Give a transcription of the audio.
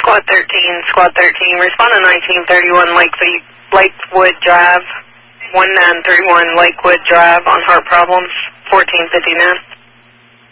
Squad 13, respond to 1931 Lakewood Drive, 1931 Lakewood Drive on heart problems, 1459.